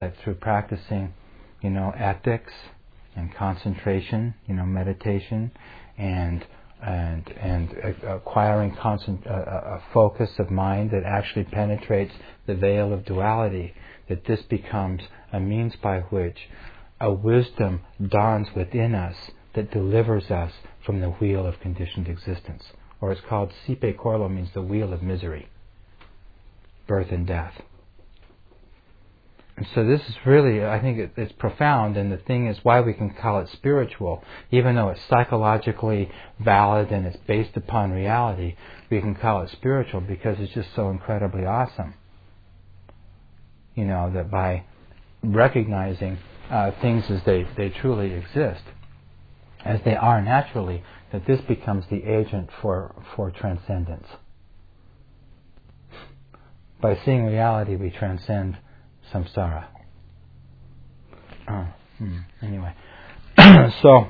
that through practicing, ethics and concentration, meditation, and acquiring a focus of mind that actually penetrates the veil of duality, that this becomes a means by which a wisdom dawns within us that delivers us from the wheel of conditioned existence. Or it's called Sipe Korlo, means the wheel of misery, birth and death. And so this is really, I think it's profound, and the thing is why we can call it spiritual, even though it's psychologically valid and it's based upon reality, we can call it spiritual because it's just so incredibly awesome. That by recognizing things as they truly exist, as they are naturally, that this becomes the agent for transcendence. By seeing reality, we transcend samsara. Anyway, so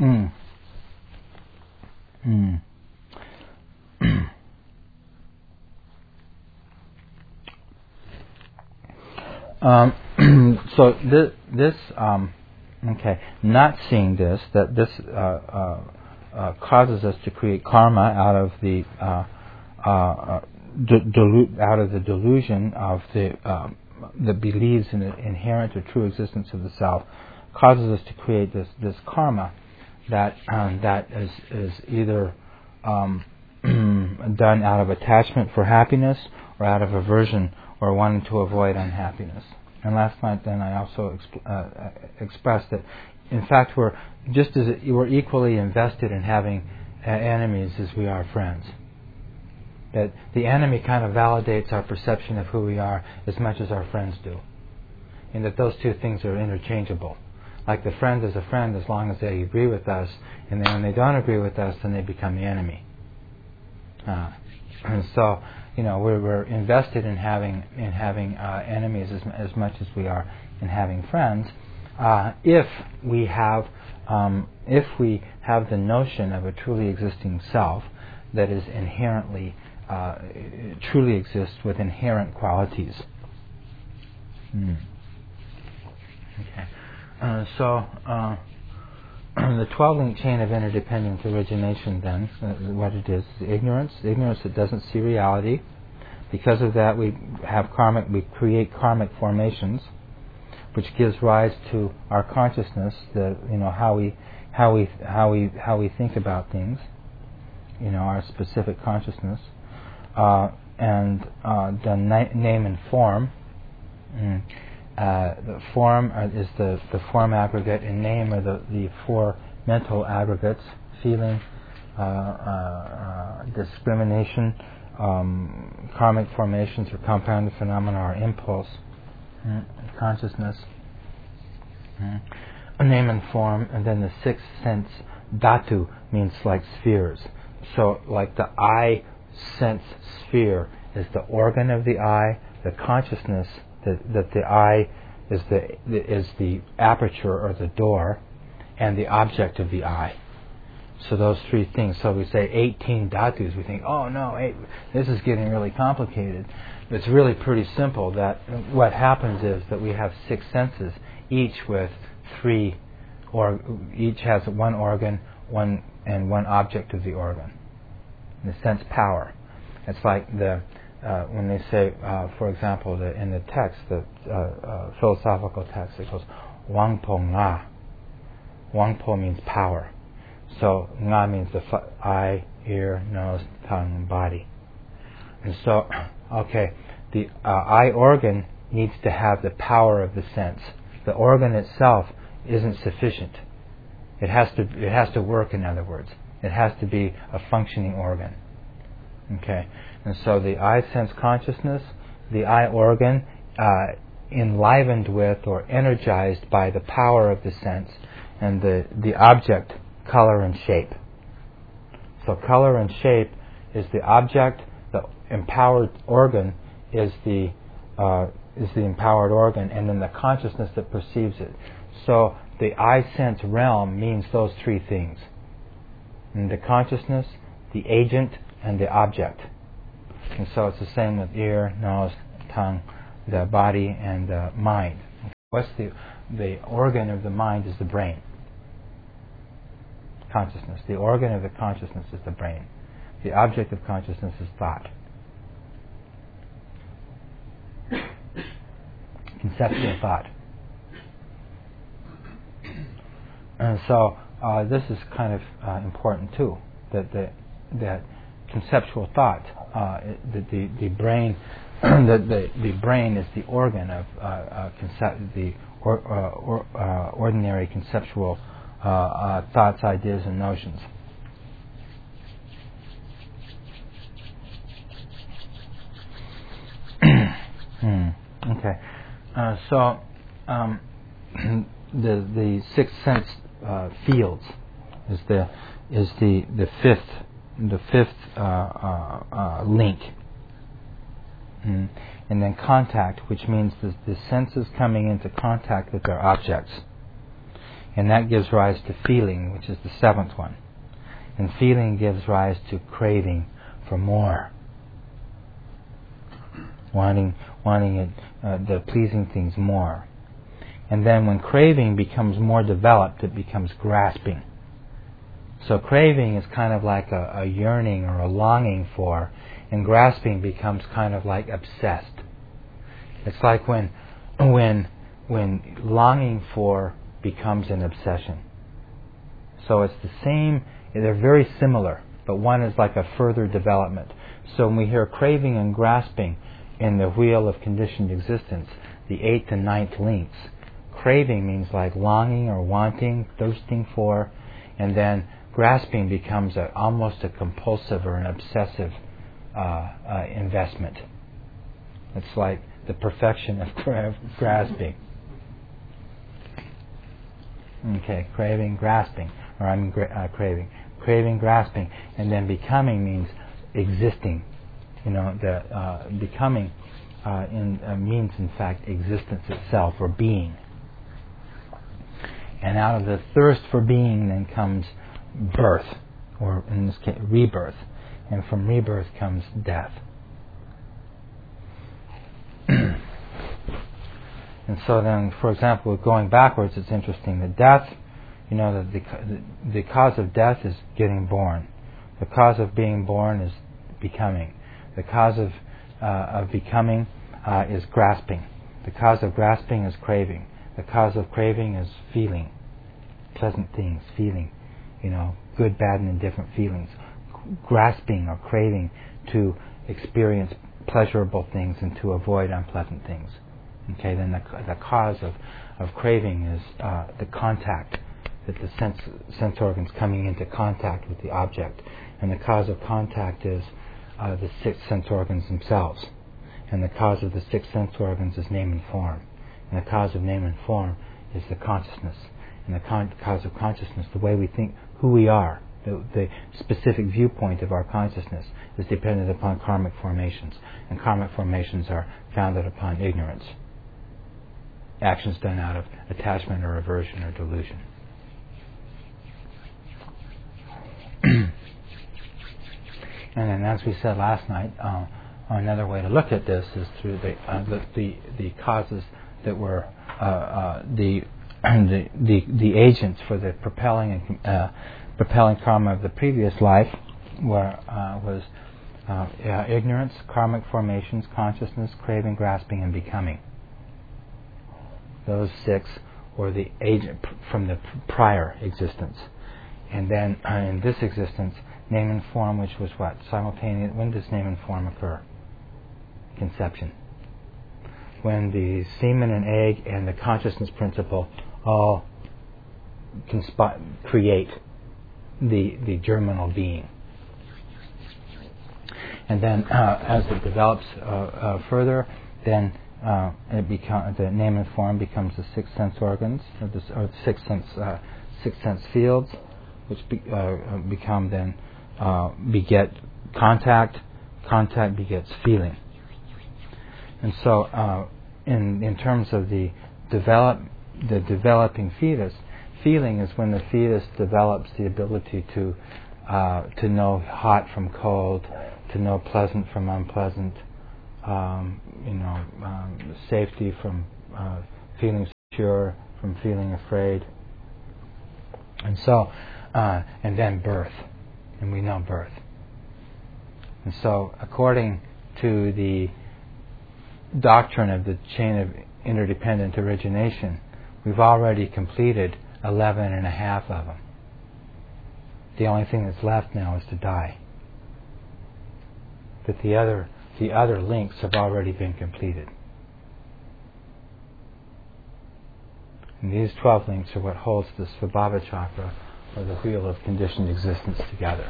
so this not seeing this, that this causes us to create karma out of the delusion of the believes in the inherent or true existence of the self, causes us to create this karma that is either done out of attachment for happiness or out of aversion or wanting to avoid unhappiness. And last night then I also expressed that in fact we're equally invested in having enemies as we are friends. That the enemy kind of validates our perception of who we are as much as our friends do. And that those two things are interchangeable. Like the friend is a friend as long as they agree with us, and then when they don't agree with us, then they become the enemy. And so, we're invested in having enemies as much as we are in having friends. If we have the notion of a truly existing self that is inherently truly exists with inherent qualities. Okay. So the 12-link chain of interdependent origination then, what it is ignorance that doesn't see reality. Because of that we create karmic formations, which gives rise to our consciousness, how we think about things, our specific consciousness. And the name and form. The form is the form aggregate, and name are the four mental aggregates: feeling, discrimination, karmic formations or compounded phenomena, or impulse, consciousness. Name and form, and then the sixth sense, dhatu, means like spheres. So, like the eye sense sphere is the organ of the eye, the consciousness that the eye is the aperture or the door, and the object of the eye. So those three things. So we say 18 dhatus. We think, oh no, this is getting really complicated. It's really pretty simple. That what happens is that we have six senses, each with three, or each has one organ, one object of the organ. The sense power. It's like when they say, for example, in the text, the philosophical text, it goes Wangpo Nga. Wangpo means power. So Nga means the eye, ear, nose, tongue, body. And so, the eye organ needs to have the power of the sense. The organ itself isn't sufficient. It has to work, in other words. It has to be a functioning organ. Okay, and so the eye sense consciousness, the eye organ, enlivened with or energized by the power of the sense, and the object, color and shape. So color and shape is the object. The empowered organ is the empowered organ, and then the consciousness that perceives it. So the eye sense realm means those three things: and the consciousness, the agent, and the object. And so it's the same with ear, nose, tongue, the body, and the mind. What's the organ of the mind is the brain. Consciousness. The organ of the consciousness is the brain. The object of consciousness is thought. Conceptual thought. And so this is kind of important too. That conceptual thought, the brain, the brain is the organ of ordinary conceptual thoughts, ideas, and notions. Okay, so the sixth sense fields is the fifth link, and then contact, which means the senses coming into contact with their objects, and that gives rise to feeling, which is the seventh one, and feeling gives rise to craving for more, wanting it, the pleasing things more. And then when craving becomes more developed, it becomes grasping. So craving is kind of like a yearning or a longing for, and grasping becomes kind of like obsessed. It's like when longing for becomes an obsession. So it's the same, they're very similar, but one is like a further development. So when we hear craving and grasping in the wheel of conditioned existence, the 8th and 9th links, craving means like longing or wanting, thirsting for, and then grasping becomes almost a compulsive or an obsessive investment. It's like the perfection of grasping. Okay, craving, grasping, or craving, grasping, and then becoming means existing. Becoming means in fact existence itself, or being. And out of the thirst for being then comes birth, or in this case rebirth, and from rebirth comes death. And so then, for example, going backwards, it's interesting that death, the cause of death is getting born. The cause of being born is becoming. The cause of becoming is grasping. The cause of grasping is craving. The cause of craving is feeling. Pleasant things, feeling, good, bad, and indifferent feelings. Grasping or craving to experience pleasurable things and to avoid unpleasant things. Okay, then the cause of craving is the contact, that the sense organs coming into contact with the object. And the cause of contact is the 6 sense organs themselves. And the cause of the 6 sense organs is name and form. And the cause of name and form is the consciousness. And the cause of consciousness, the way we think, who we are, the specific viewpoint of our consciousness is dependent upon karmic formations. And karmic formations are founded upon ignorance. Actions done out of attachment or aversion or delusion. And then, as we said last night, another way to look at this is through the causes that were the agents for the propelling karma of the previous life was ignorance, karmic formations, consciousness, craving, grasping, and becoming. Those 6 were the agent from the prior existence. And then in this existence, name and form, which was what? Simultaneous. When does name and form occur? Conception. When the semen and egg and the consciousness principle all create the germinal being. And then as it develops further, then the name and form becomes the 6 sense organs, or the 6 sense fields, which become then beget contact. Contact begets feeling. And so, in terms of the developing fetus, feeling is when the fetus develops the ability to know hot from cold, to know pleasant from unpleasant, safety from feeling insecure, from feeling afraid. And so, and then birth. And we know birth. And so, according to the doctrine of the chain of interdependent origination, we've already completed 11 and a half of them. The only thing that's left now is to die. But the other links have already been completed. And these 12 links are what holds the Svabhava chakra, or the wheel of conditioned existence, together.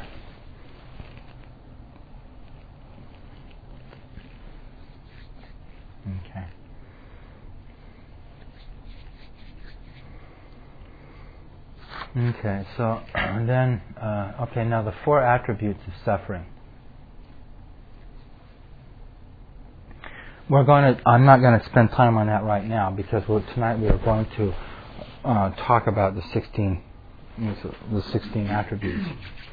Okay. Okay, so then, now the 4 attributes of suffering. I'm not going to spend time on that right now, because tonight we are going to talk about the 16 attributes.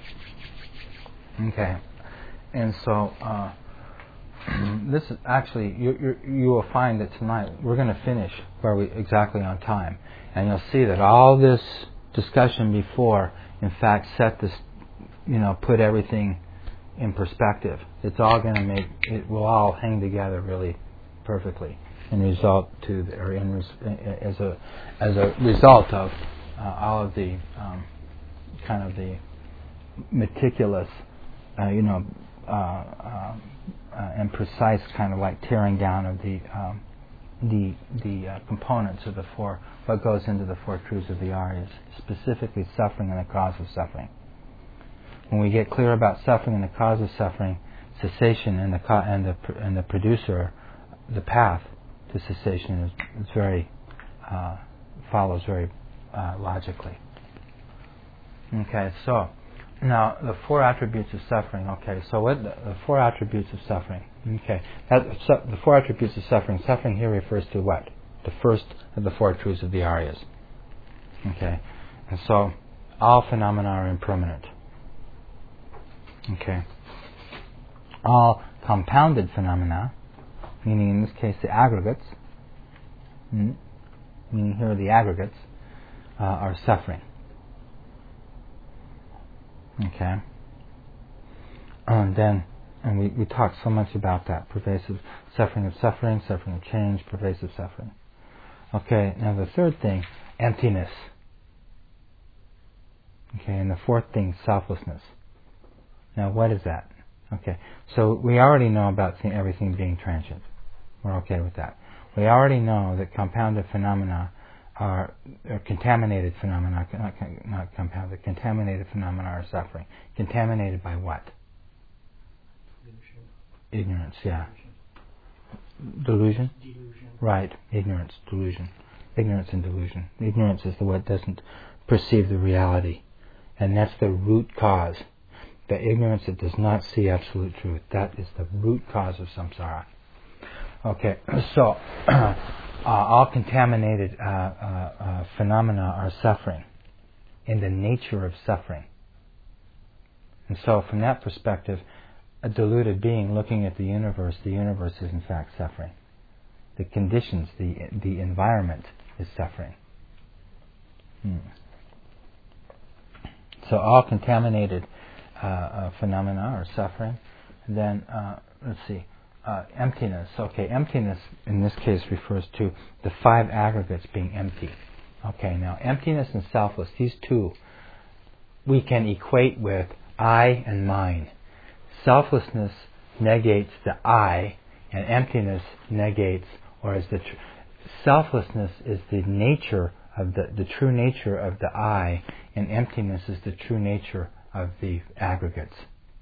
Okay, and so this is actually you will find that tonight we're going to finish exactly on time, and you'll see that all this discussion before, in fact, put everything in perspective. It's all going to it will all hang together really perfectly and result as a result of all of the kind of the meticulous, and precise kind of like tearing down of the components of the 4, what goes into the 4 truths of the Aryas, specifically suffering and the cause of suffering. When we get clear about suffering and the cause of suffering, cessation and the producer, the path to cessation is very follows very logically. Okay, so now the 4 attributes of suffering. Okay, so what the 4 attributes of suffering? Okay, the 4 attributes of suffering. Suffering here refers to what? The first of the 4 truths of the Aryas. Okay, and so all phenomena are impermanent. Okay, all compounded phenomena, meaning in this case the aggregates, meaning here the aggregates, are suffering. Okay, and we talked so much about that, pervasive suffering of change, pervasive suffering. Okay, now the third thing, emptiness. Okay, and the fourth thing, selflessness. Now what is that? Okay, so we already know about everything being transient. We're okay with that. We already know that compounded phenomena are contaminated phenomena, not compounded, contaminated phenomena are suffering. Contaminated by what? Ignorance, yeah. Delusion? Right, ignorance, delusion. Ignorance and delusion. Ignorance is what doesn't perceive the reality. And that's the root cause. The ignorance that does not see absolute truth. That is the root cause of samsara. Okay, so all contaminated phenomena are suffering, in the nature of suffering. And so from that perspective, a deluded being looking at the universe is in fact suffering. The conditions, the environment is suffering. So all contaminated phenomena are suffering. And then, let's see, emptiness. Okay, emptiness in this case refers to the 5 aggregates being empty. Okay, now emptiness and selfless, these two we can equate with I and mine. Selflessness negates the I, and emptiness negates, or is selflessness is the nature of the true nature of the I, and emptiness is the true nature of the aggregates.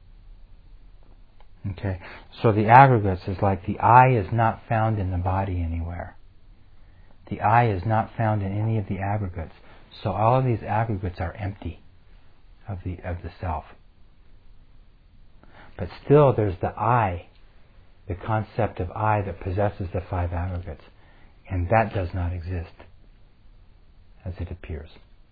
Okay, so the aggregates is like the I is not found in the body anywhere. The I is not found in any of the aggregates. So all of these aggregates are empty of the self. But still there's the I, the concept of I that possesses the 5 aggregates. And that does not exist as it appears.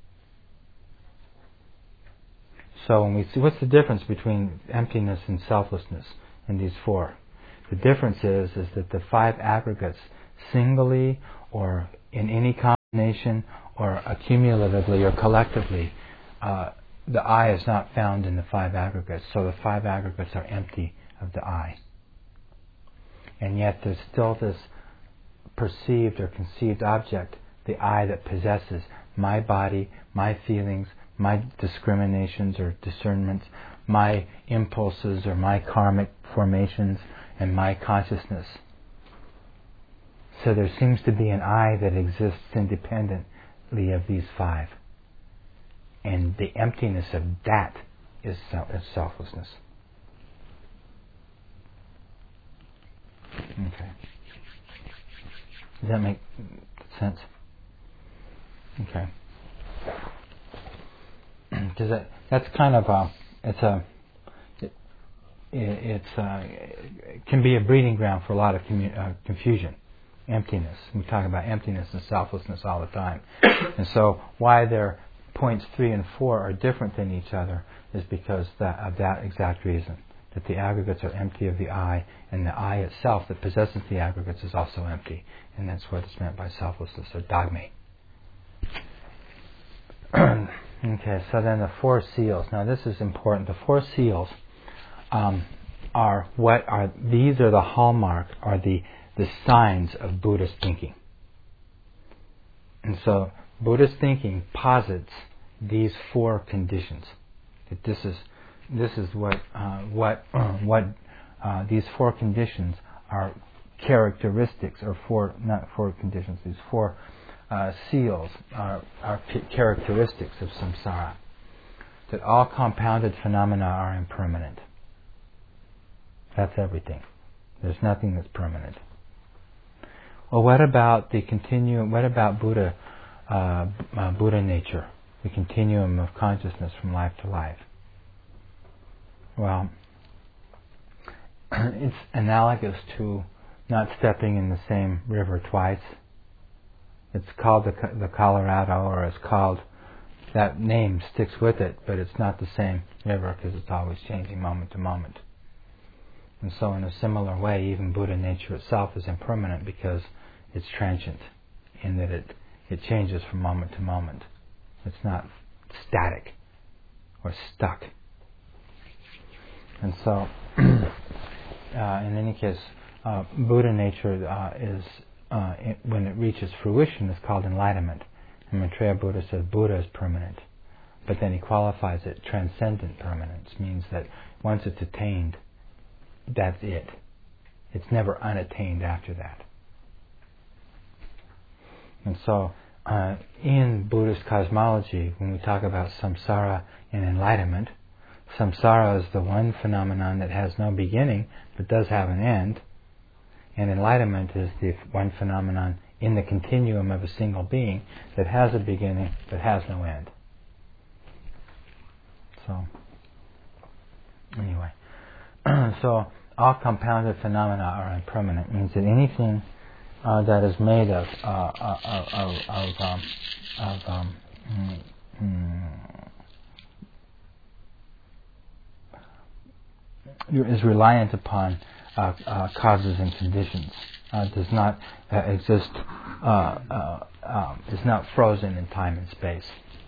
So when we see, what's the difference between emptiness and selflessness in these 4? The difference is that the 5 aggregates, singly or in any nation or accumulatively or collectively, the I is not found in the five aggregates. So the five aggregates are empty of the I. And yet there's still this perceived or conceived object, the I, that possesses my body, my feelings, my discriminations or discernments, my impulses or my karmic formations, and my consciousness. So there seems to be an I that exists independently of these five. And the emptiness of that is selflessness. Okay. Does that make sense? Okay. That's kind of it can be a breeding ground for a lot of confusion, emptiness. We talk about emptiness and selflessness all the time, and so why their points 3 and 4 are different than each other is because of that exact reason, that the aggregates are empty of the I, and the I itself that possesses the aggregates is also empty, and that's what is meant by selflessness or dogme. Okay, so then the four seals. Now this is important. The four seals these are the hallmark, are the signs of Buddhist thinking. And so Buddhist thinking posits these four conditions. That this is what these four conditions are characteristics, or not four conditions. These four seals are characteristics of samsara. That all compounded phenomena are impermanent. That's everything. There's nothing that's permanent. Well, what about the continuum? What about Buddha nature, the continuum of consciousness from life to life? Well, it's analogous to not stepping in the same river twice. It's called the Colorado, or it's called, that name sticks with it, but it's not the same river because it's always changing moment to moment. And so in a similar way, even Buddha nature itself is impermanent because it's transient in that it changes from moment to moment. It's not static or stuck. And so, in any case, Buddha nature is, when it reaches fruition, is called enlightenment. And Maitreya Buddha says Buddha is permanent. But then he qualifies it transcendent permanence, means that once it's attained, that's it. It's never unattained after that. And so, in Buddhist cosmology, when we talk about samsara and enlightenment, samsara is the one phenomenon that has no beginning, but does have an end. And enlightenment is the one phenomenon in the continuum of a single being that has a beginning, but has no end. So, anyway. So, all compounded phenomena are impermanent. Means that anything that is made is reliant upon causes and conditions, does not exist, is not frozen in time and space.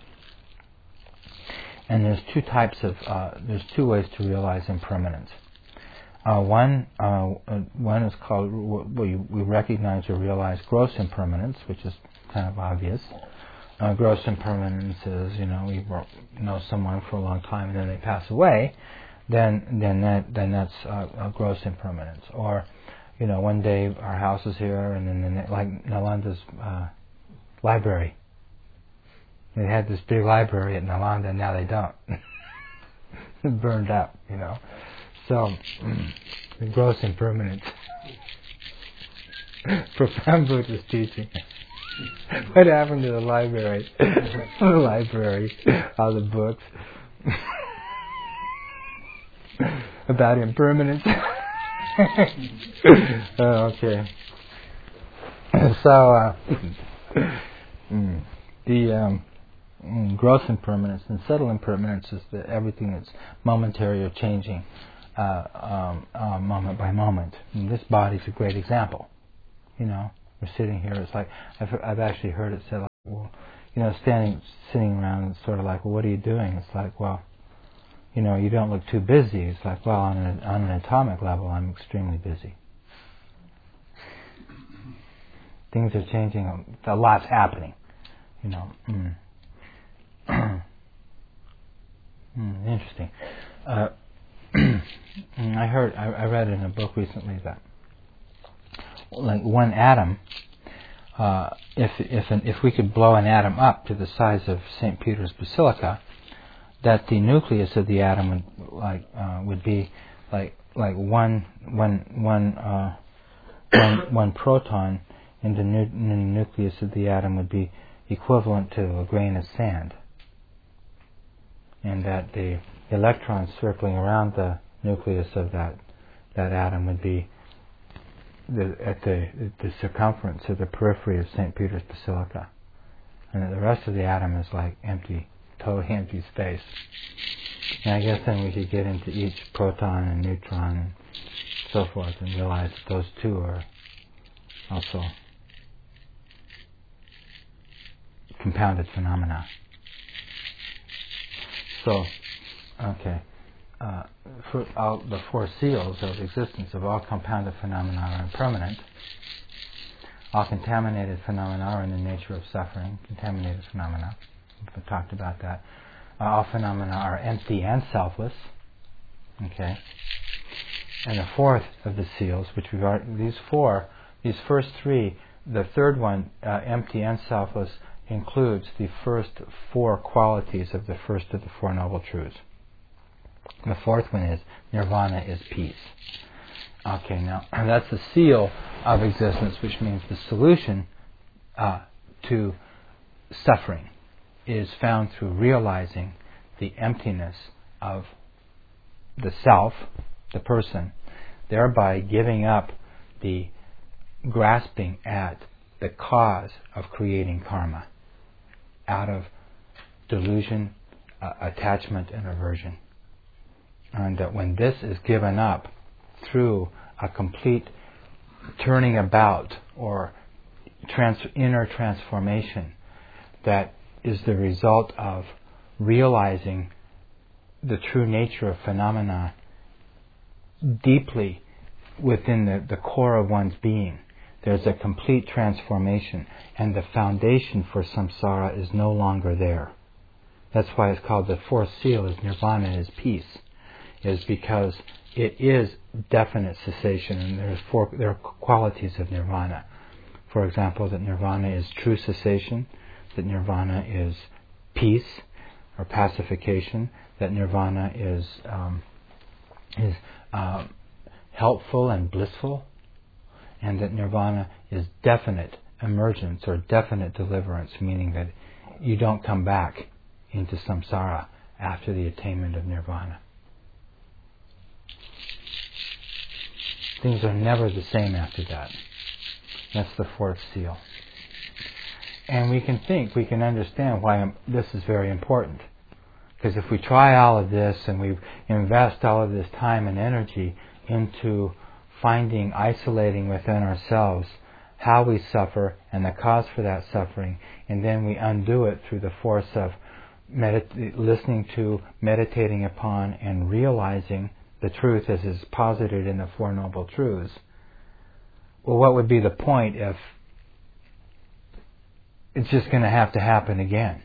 And there's there's two ways to realize impermanence. One is called, we recognize or realize gross impermanence, which is kind of obvious. Gross impermanence is, we know someone for a long time and then they pass away. Then that's a gross impermanence. Or, one day our house is here, and then like Nalanda's library. They had this big library at Nalanda, and now they don't. It's burned up, So, the gross impermanence. Profound Buddhist teaching. What happened to the library? The library, all the books. About impermanence. Okay. So, the gross impermanence and subtle impermanence is everything that's momentary or changing moment by moment. And this body's a great example. We're sitting here. It's like I've actually heard it said, well, sitting around, sort of like, well, what are you doing? It's like, well, you don't look too busy. It's like, well, on an atomic level, I'm extremely busy. Things are changing. A lot's happening. Interesting. I read in a book recently that, like, one atom, if we could blow an atom up to the size of St. Peter's Basilica, that the nucleus of the atom would be like one proton in the nucleus of the atom would be equivalent to a grain of sand, and that the electrons circling around the nucleus of that atom would be at the circumference of the periphery of St. Peter's Basilica, and that the rest of the atom is like empty, totally empty space. And I guess then we could get into each proton and neutron and so forth and realize that those two are also compounded phenomena. So, okay. The four seals of existence of all compounded phenomena are impermanent. All contaminated phenomena are in the nature of suffering. Contaminated phenomena. We've talked about that. All phenomena are empty and selfless. Okay. And the fourth of the seals, which we've already, these first three, the third one, empty and selfless, includes the first four qualities of the first of the Four Noble Truths. The fourth one is nirvana is peace. Okay, now that's the seal of existence, which means the solution to suffering is found through realizing the emptiness of the self, the person, thereby giving up the grasping at the cause of creating karma out of delusion, attachment, and aversion. And that when this is given up through a complete turning about or inner transformation, that is the result of realizing the true nature of phenomena deeply within the core of one's being. There's a complete transformation, and the foundation for samsara is no longer there. That's why it's called the fourth seal is nirvana is peace, is because it is definite cessation, and there are qualities of nirvana. For example, that nirvana is true cessation, that nirvana is peace or pacification, that nirvana is helpful and blissful, and that nirvana is definite emergence or definite deliverance, meaning that you don't come back into samsara after the attainment of nirvana. Things are never the same after that. That's the fourth seal. And we can understand why this is very important. Because if we try all of this and we invest all of this time and energy into isolating within ourselves how we suffer and the cause for that suffering, and then we undo it through the force of listening to, meditating upon, and realizing the truth as is posited in the Four Noble Truths, well, what would be the point if it's just going to have to happen again?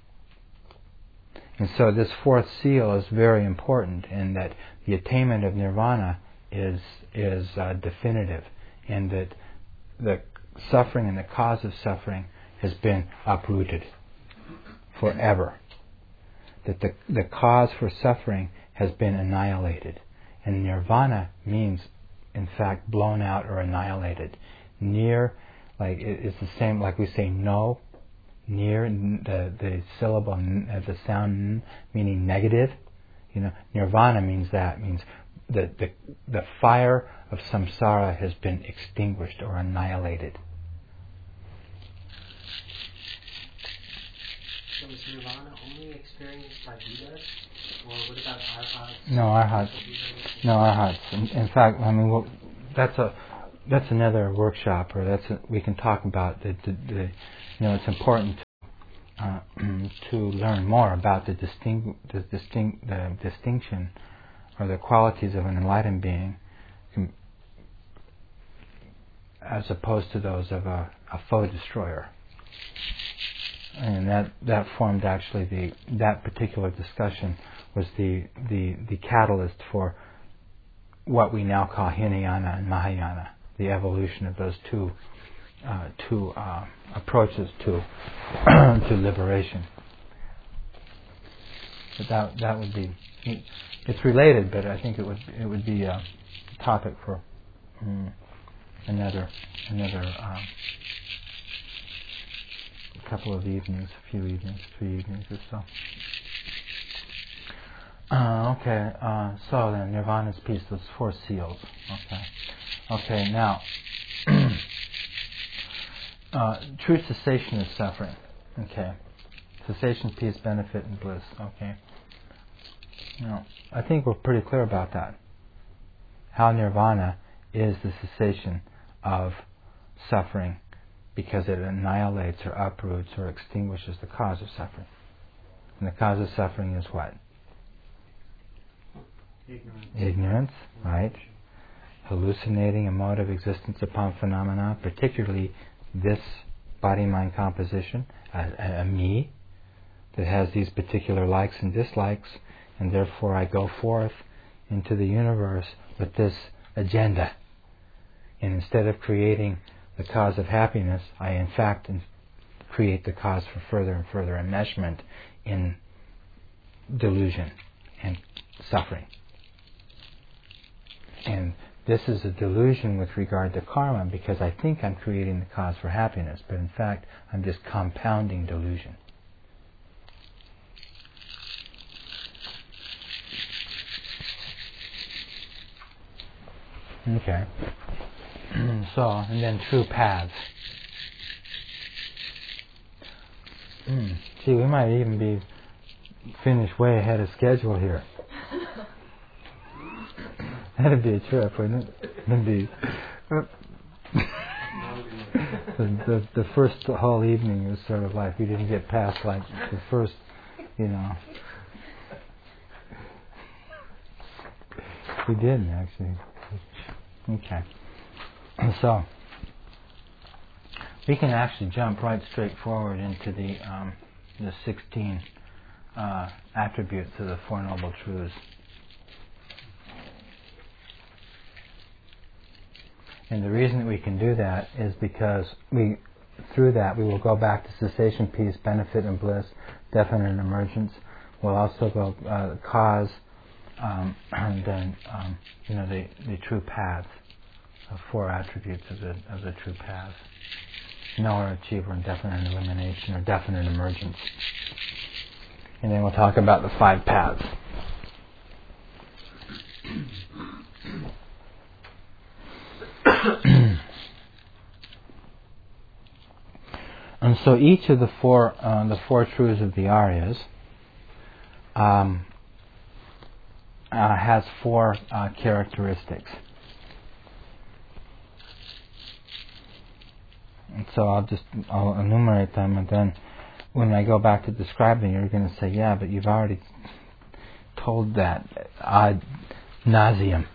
And so this fourth seal is very important in that the attainment of nirvana is definitive, and that the suffering and the cause of suffering has been uprooted forever. That the cause for suffering has been annihilated. And nirvana means, in fact, blown out or annihilated. It's the same, like we say no, near, the syllable, the sound meaning negative. Nirvana means that the fire of samsara has been extinguished or annihilated. So is nirvana only experienced by Buddhas, or what about arhats? No, arhats. In fact, that's another workshop, or we can talk about it's important to learn more about the distinction or the qualities of an enlightened being as opposed to those of a foe destroyer. And that formed actually that particular discussion was the catalyst for what we now call Hinayana and Mahayana, the evolution of those two approaches to to liberation. But that would be, it's related, but I think it would be a topic for another couple of evenings, a few evenings, 3 evenings or so. So then Nirvana's peace, those 4 seals. Okay, now true cessation of suffering. Okay, cessation, peace, benefit, and bliss. Okay, now I think we're pretty clear about that. How Nirvana is the cessation of suffering, because it annihilates or uproots or extinguishes the cause of suffering. And the cause of suffering is what? Ignorance, right? Hallucinating a mode of existence upon phenomena, particularly this body-mind composition, a me, that has these particular likes and dislikes, and therefore I go forth into the universe with this agenda. And instead of creating the cause of happiness, I in fact create the cause for further and further enmeshment in delusion and suffering. And this is a delusion with regard to karma, because I think I'm creating the cause for happiness, but in fact I'm just compounding delusion. Okay. And then true paths. Gee, we might even be finished way ahead of schedule here. That'd be a trip, wouldn't it? It'd be the first whole evening was sort of like we didn't get past like the first, We didn't actually. Okay. So we can actually jump right straight forward into the 16 attributes of the Four Noble Truths. And the reason that we can do that is because through that we will go back to cessation, peace, benefit, and bliss, definite emergence. We'll also go cause, and then the true paths, of 4 attributes of the true paths: knower, achiever, and definite elimination, or definite emergence. And then we'll talk about the 5 paths. And so each of the four truths of the Aryas has 4 characteristics. And so I'll enumerate them, and then when I go back to describing, you're going to say, yeah, but you've already told that ad nauseum.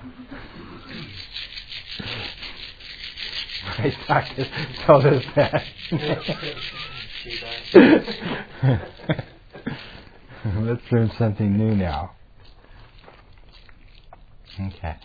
Right, doctor told us that. Let's learn something new now. Okay.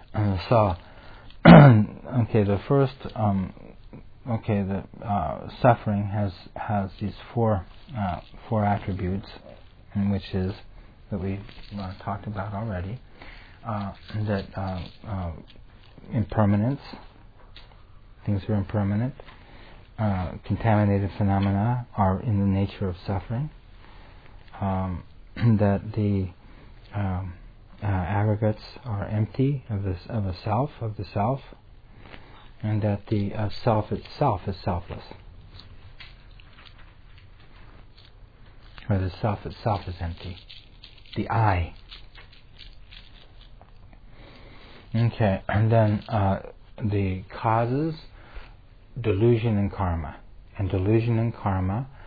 The first. The suffering has these 4 attributes, which is that we talked about already. That impermanence. Things are impermanent. Contaminated phenomena are in the nature of suffering. That the aggregates are empty of the self, and that the self itself is selfless, or the self itself is empty. The I. Okay, and then the causes, delusion and karma. And delusion and karma